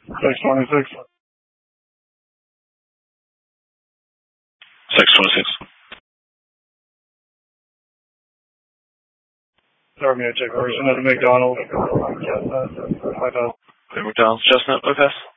626. 626. Romeo Jack version of the McDonald's. 5000. McDonald's Chestnut, okay.